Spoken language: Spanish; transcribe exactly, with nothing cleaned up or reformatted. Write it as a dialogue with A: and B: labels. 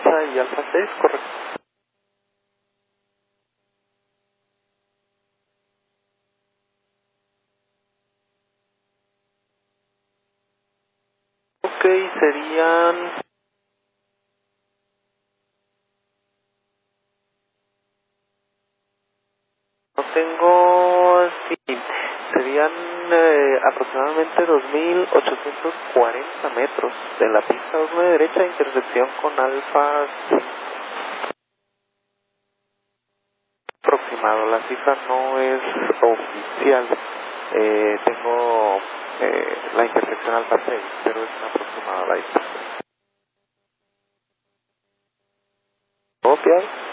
A: derecha y alfa seis, correcto. Ok, serían... No tengo... Sí, serían eh, aproximadamente dos mil ochocientos cuarenta metros de la pista dos nueve derecha, intersección con alfa aproximado. La cifra no es oficial. Eh, tengo eh, la intersección alfa seis, pero es un aproximado la distancia. ¿Copia?